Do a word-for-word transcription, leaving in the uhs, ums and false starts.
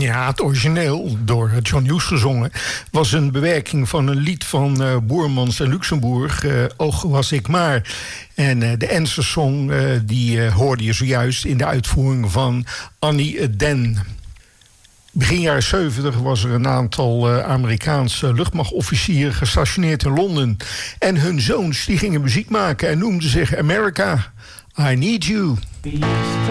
Ja, het origineel, door John Hughes gezongen, was een bewerking van een lied van uh, Boermans en Luxemburg, uh, Och was ik maar. En uh, de Ensor-song uh, die uh, hoorde je zojuist in de uitvoering van Annie Den. Begin jaren zeventig was er een aantal uh, Amerikaanse luchtmachtofficieren gestationeerd in Londen. En hun zoons die gingen muziek maken en noemden zich America, I Need You.